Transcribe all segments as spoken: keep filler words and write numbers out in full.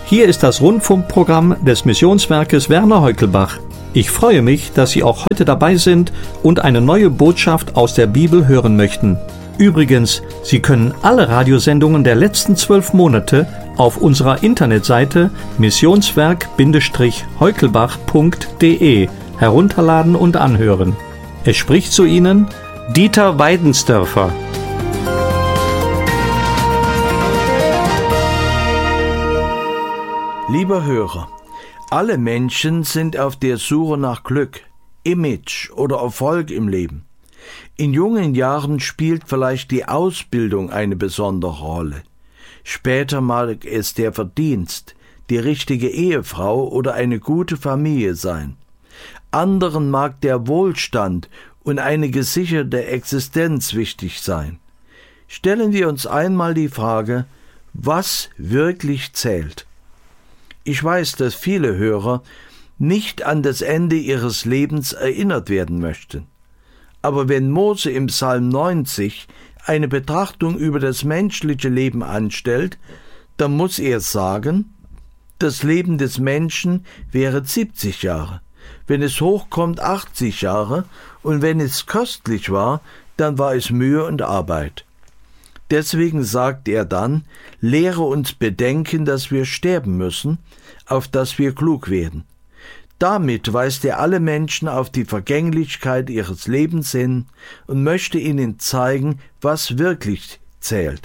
Hier ist das Rundfunkprogramm des Missionswerkes Werner Heukelbach. Ich freue mich, dass Sie auch heute dabei sind und eine neue Botschaft aus der Bibel hören möchten. Übrigens, Sie können alle Radiosendungen der letzten zwölf Monate auf unserer Internetseite missionswerk heukelbach punkt de herunterladen und anhören. Es spricht zu Ihnen Dieter Weidensdörfer. Lieber Hörer, alle Menschen sind auf der Suche nach Glück, Image oder Erfolg im Leben. In jungen Jahren spielt vielleicht die Ausbildung eine besondere Rolle. Später mag es der Verdienst, die richtige Ehefrau oder eine gute Familie sein. Anderen mag der Wohlstand und eine gesicherte Existenz wichtig sein. Stellen wir uns einmal die Frage, was wirklich zählt. Ich weiß, dass viele Hörer nicht an das Ende ihres Lebens erinnert werden möchten. Aber wenn Mose im Psalm neunzig eine Betrachtung über das menschliche Leben anstellt, dann muss er sagen, das Leben des Menschen wäre siebzig Jahre, wenn es hochkommt achtzig Jahre und wenn es köstlich war, dann war es Mühe und Arbeit. Deswegen sagt er dann, lehre uns bedenken, dass wir sterben müssen, auf dass wir klug werden. Damit weist er alle Menschen auf die Vergänglichkeit ihres Lebens hin und möchte ihnen zeigen, was wirklich zählt.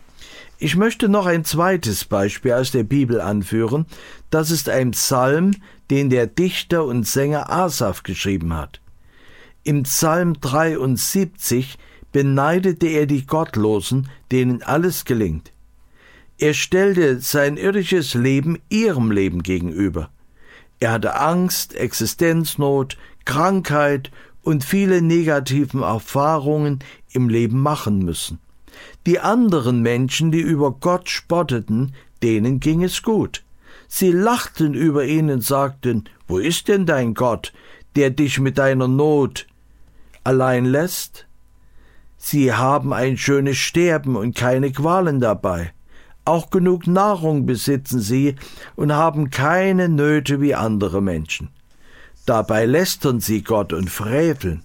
Ich möchte noch ein zweites Beispiel aus der Bibel anführen. Das ist ein Psalm, den der Dichter und Sänger Asaf geschrieben hat. Im Psalm dreiundsiebzig beneidete er die Gottlosen, denen alles gelingt. Er stellte sein irdisches Leben ihrem Leben gegenüber. Er hatte Angst, Existenznot, Krankheit und viele negativen Erfahrungen im Leben machen müssen. Die anderen Menschen, die über Gott spotteten, denen ging es gut. Sie lachten über ihn und sagten, wo ist denn dein Gott, der dich mit deiner Not allein lässt? Sie haben ein schönes Sterben und keine Qualen dabei. Auch genug Nahrung besitzen sie und haben keine Nöte wie andere Menschen. Dabei lästern sie Gott und freveln.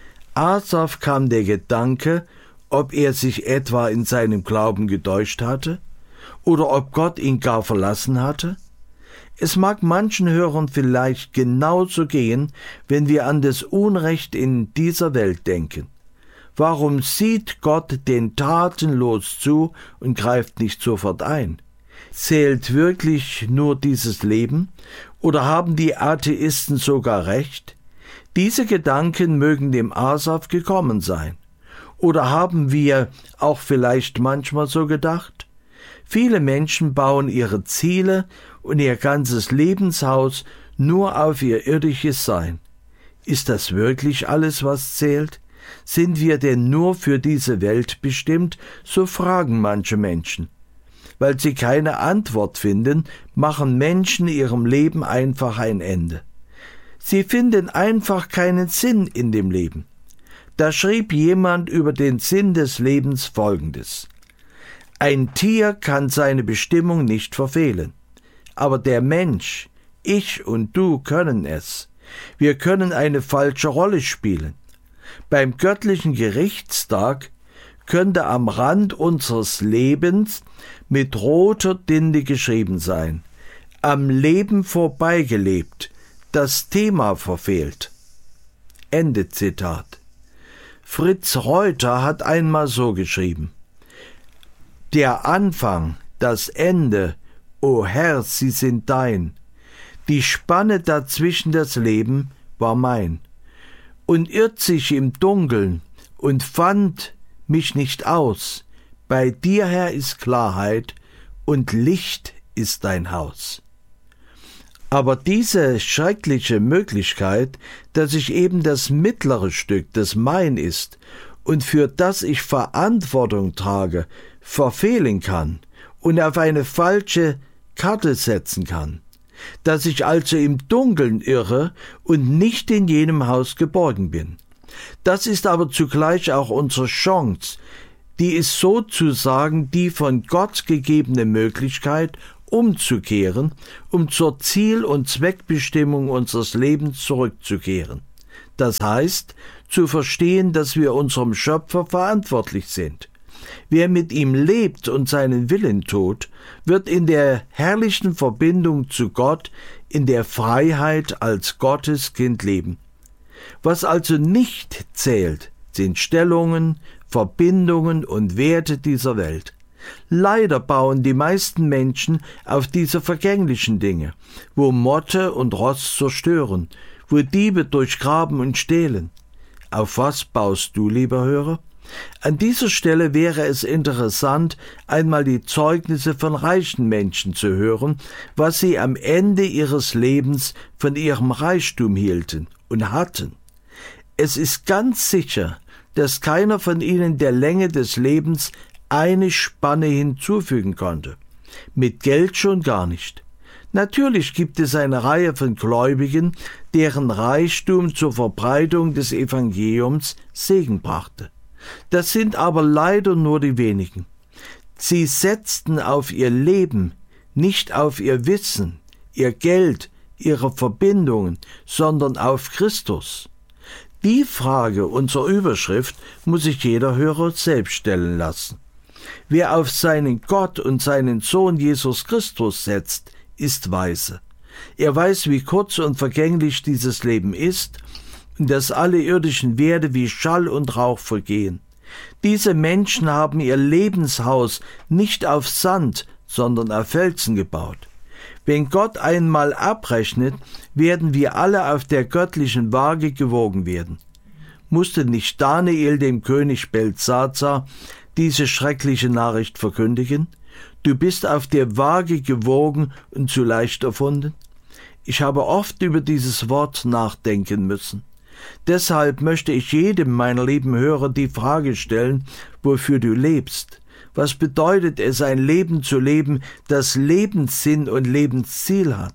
Asaf kam der Gedanke, ob er sich etwa in seinem Glauben getäuscht hatte oder ob Gott ihn gar verlassen hatte. Es mag manchen Hörern vielleicht genauso gehen, wenn wir an das Unrecht in dieser Welt denken. Warum sieht Gott den tatenlos zu und greift nicht sofort ein? Zählt wirklich nur dieses Leben? Oder haben die Atheisten sogar recht? Diese Gedanken mögen dem Asaf gekommen sein. Oder haben wir auch vielleicht manchmal so gedacht? Viele Menschen bauen ihre Ziele und ihr ganzes Lebenshaus nur auf ihr irdisches Sein. Ist das wirklich alles, was zählt? Sind wir denn nur für diese Welt bestimmt? So fragen manche Menschen. Weil sie keine Antwort finden, machen Menschen ihrem Leben einfach ein Ende. Sie finden einfach keinen Sinn in dem Leben. Da schrieb jemand über den Sinn des Lebens Folgendes: Ein Tier kann seine Bestimmung nicht verfehlen, aber der Mensch, ich und du können es. Wir können eine falsche Rolle spielen. Beim göttlichen Gerichtstag könnte am Rand unseres Lebens mit roter Tinte geschrieben sein: Am Leben vorbeigelebt, das Thema verfehlt. Ende Zitat. Fritz Reuter hat einmal so geschrieben: Der Anfang, das Ende, o Herr, sie sind dein. Die Spanne dazwischen, das Leben, war mein. Und irrt sich im Dunkeln und fand mich nicht aus. Bei dir, Herr, ist Klarheit und Licht ist dein Haus. Aber diese schreckliche Möglichkeit, dass ich eben das mittlere Stück, das mein ist und für das ich Verantwortung trage, verfehlen kann und auf eine falsche Karte setzen kann, dass ich also im Dunkeln irre und nicht in jenem Haus geborgen bin. Das ist aber zugleich auch unsere Chance, die ist sozusagen die von Gott gegebene Möglichkeit, umzukehren, um zur Ziel- und Zweckbestimmung unseres Lebens zurückzukehren. Das heißt, zu verstehen, dass wir unserem Schöpfer verantwortlich sind. Wer mit ihm lebt und seinen Willen tut, wird in der herrlichen Verbindung zu Gott, in der Freiheit als Gottes Kind leben. Was also nicht zählt, sind Stellungen, Verbindungen und Werte dieser Welt. Leider bauen die meisten Menschen auf diese vergänglichen Dinge, wo Motte und Rost zerstören, wo Diebe durchgraben und stehlen. Auf was baust du, lieber Hörer? An dieser Stelle wäre es interessant, einmal die Zeugnisse von reichen Menschen zu hören, was sie am Ende ihres Lebens von ihrem Reichtum hielten und hatten. Es ist ganz sicher, dass keiner von ihnen der Länge des Lebens eine Spanne hinzufügen konnte. Mit Geld schon gar nicht. Natürlich gibt es eine Reihe von Gläubigen, deren Reichtum zur Verbreitung des Evangeliums Segen brachte. Das sind aber leider nur die wenigen. Sie setzten auf ihr Leben, nicht auf ihr Wissen, ihr Geld, ihre Verbindungen, sondern auf Christus. Die Frage unserer Überschrift muss sich jeder Hörer selbst stellen lassen. Wer auf seinen Gott und seinen Sohn Jesus Christus setzt, ist weise. Er weiß, wie kurz und vergänglich dieses Leben ist und dass alle irdischen Werte wie Schall und Rauch vergehen. Diese Menschen haben ihr Lebenshaus nicht auf Sand, sondern auf Felsen gebaut. Wenn Gott einmal abrechnet, werden wir alle auf der göttlichen Waage gewogen werden. Musste nicht Daniel dem König Belzazar diese schreckliche Nachricht verkündigen? Du bist auf der Waage gewogen und zu leicht erfunden? Ich habe oft über dieses Wort nachdenken müssen. Deshalb möchte ich jedem meiner lieben Hörer die Frage stellen, wofür du lebst. Was bedeutet es, ein Leben zu leben, das Lebenssinn und Lebensziel hat?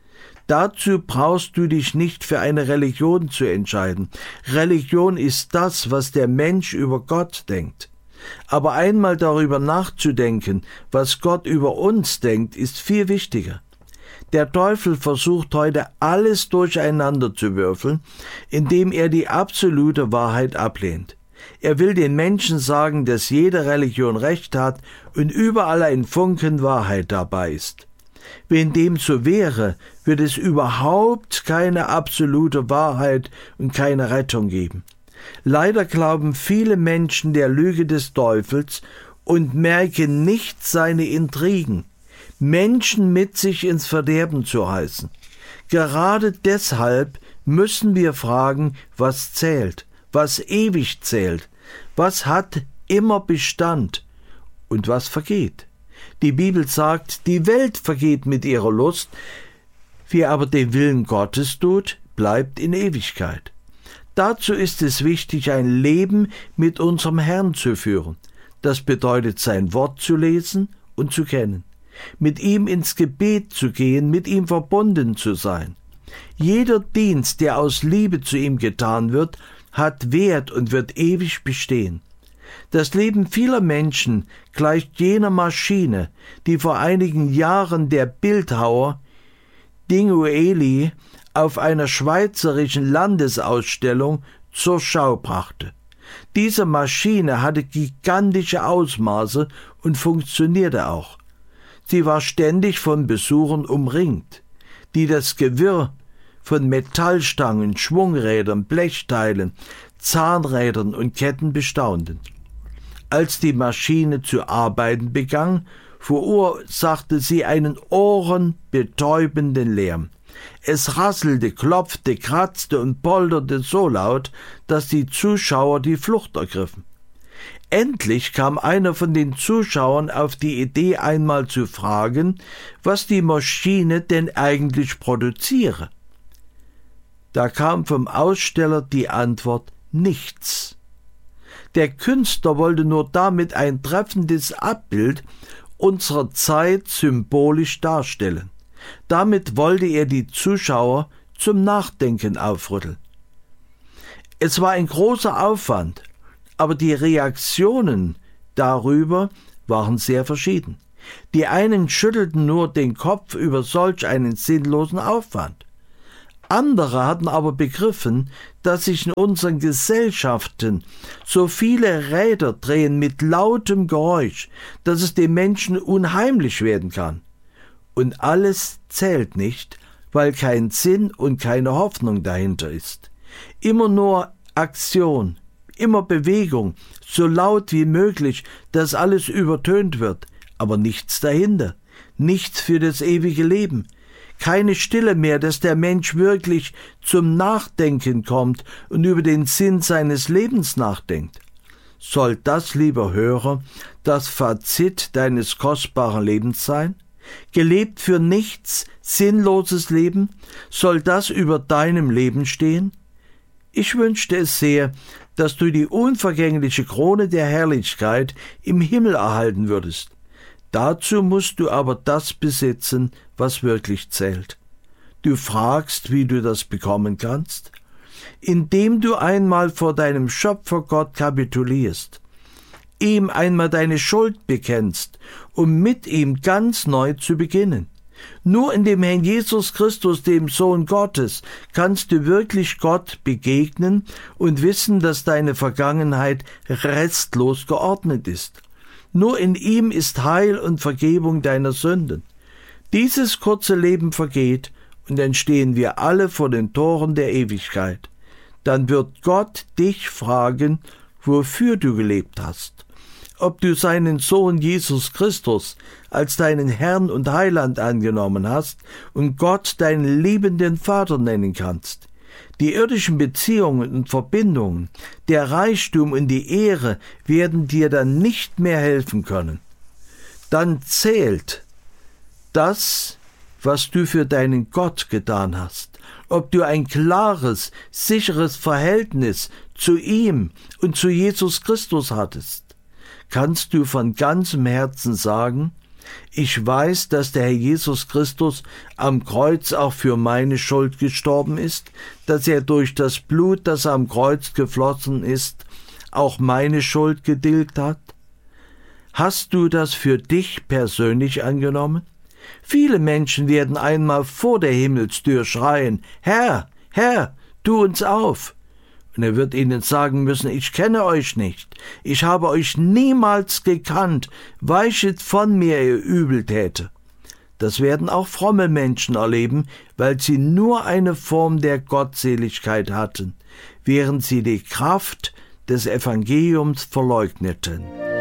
Dazu brauchst du dich nicht für eine Religion zu entscheiden. Religion ist das, was der Mensch über Gott denkt. Aber einmal darüber nachzudenken, was Gott über uns denkt, ist viel wichtiger. Der Teufel versucht heute alles durcheinander zu würfeln, indem er die absolute Wahrheit ablehnt. Er will den Menschen sagen, dass jede Religion Recht hat und überall ein Funken Wahrheit dabei ist. Wenn dem so wäre, würde es überhaupt keine absolute Wahrheit und keine Rettung geben. Leider glauben viele Menschen der Lüge des Teufels und merken nicht seine Intrigen, Menschen mit sich ins Verderben zu heißen. Gerade deshalb müssen wir fragen, was zählt, was ewig zählt, was hat immer Bestand und was vergeht. Die Bibel sagt, die Welt vergeht mit ihrer Lust, wer aber den Willen Gottes tut, bleibt in Ewigkeit. Dazu ist es wichtig, ein Leben mit unserem Herrn zu führen. Das bedeutet, sein Wort zu lesen und zu kennen, mit ihm ins Gebet zu gehen, mit ihm verbunden zu sein. Jeder Dienst, der aus Liebe zu ihm getan wird, hat Wert und wird ewig bestehen. Das Leben vieler Menschen gleicht jener Maschine, die vor einigen Jahren der Bildhauer Dingueli auf einer schweizerischen Landesausstellung zur Schau brachte. Diese Maschine hatte gigantische Ausmaße und funktionierte auch. Sie war ständig von Besuchern umringt, die das Gewirr von Metallstangen, Schwungrädern, Blechteilen, Zahnrädern und Ketten bestaunten. Als die Maschine zu arbeiten begann, verursachte sie einen ohrenbetäubenden Lärm. Es rasselte, klopfte, kratzte und polterte so laut, dass die Zuschauer die Flucht ergriffen. Endlich kam einer von den Zuschauern auf die Idee, einmal zu fragen, was die Maschine denn eigentlich produziere. Da kam vom Aussteller die Antwort: nichts. Der Künstler wollte nur damit ein treffendes Abbild unserer Zeit symbolisch darstellen. Damit wollte er die Zuschauer zum Nachdenken aufrütteln. Es war ein großer Aufwand, aber die Reaktionen darüber waren sehr verschieden. Die einen schüttelten nur den Kopf über solch einen sinnlosen Aufwand. Andere hatten aber begriffen, dass sich in unseren Gesellschaften so viele Räder drehen mit lautem Geräusch, dass es dem Menschen unheimlich werden kann. Und alles zählt nicht, weil kein Sinn und keine Hoffnung dahinter ist. Immer nur Aktion, immer Bewegung, so laut wie möglich, dass alles übertönt wird, aber nichts dahinter, nichts für das ewige Leben. Keine Stille mehr, dass der Mensch wirklich zum Nachdenken kommt und über den Sinn seines Lebens nachdenkt. Soll das, lieber Hörer, das Fazit deines kostbaren Lebens sein? Gelebt für nichts, sinnloses Leben? Soll das über deinem Leben stehen? Ich wünschte es sehr, dass du die unvergängliche Krone der Herrlichkeit im Himmel erhalten würdest. Dazu musst du aber das besitzen, was wirklich zählt. Du fragst, wie du das bekommen kannst? Indem du einmal vor deinem Schöpfer Gott kapitulierst, ihm einmal deine Schuld bekennst, um mit ihm ganz neu zu beginnen. Nur in dem Herrn Jesus Christus, dem Sohn Gottes, kannst du wirklich Gott begegnen und wissen, dass deine Vergangenheit restlos geordnet ist. Nur in ihm ist Heil und Vergebung deiner Sünden. Dieses kurze Leben vergeht, und dann stehen wir alle vor den Toren der Ewigkeit. Dann wird Gott dich fragen, wofür du gelebt hast. Ob du seinen Sohn Jesus Christus als deinen Herrn und Heiland angenommen hast und Gott deinen liebenden Vater nennen kannst. Die irdischen Beziehungen und Verbindungen, der Reichtum und die Ehre werden dir dann nicht mehr helfen können. Dann zählt das, was du für deinen Gott getan hast, ob du ein klares, sicheres Verhältnis zu ihm und zu Jesus Christus hattest. Kannst du von ganzem Herzen sagen, ich weiß, dass der Herr Jesus Christus am Kreuz auch für meine Schuld gestorben ist, dass er durch das Blut, das am Kreuz geflossen ist, auch meine Schuld getilgt hat? Hast du das für dich persönlich angenommen? Viele Menschen werden einmal vor der Himmelstür schreien, Herr, Herr, tu uns auf. Und er wird ihnen sagen müssen, ich kenne euch nicht, ich habe euch niemals gekannt, weichet von mir, ihr Übeltäter. Das werden auch fromme Menschen erleben, weil sie nur eine Form der Gottseligkeit hatten, während sie die Kraft des Evangeliums verleugneten.